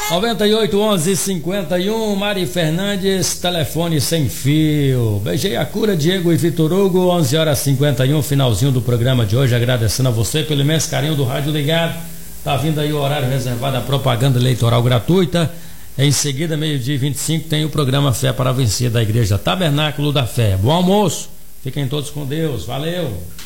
981151, Mari Fernandes, telefone sem fio. Beijei a cura, Diego e Vitor Hugo, 11h51, finalzinho do programa de hoje, agradecendo a você pelo imenso carinho do rádio ligado. Tá vindo aí o horário reservado à propaganda eleitoral gratuita. Em seguida, 12h25, tem o programa Fé para Vencer da Igreja Tabernáculo da Fé. Bom almoço, fiquem todos com Deus, valeu!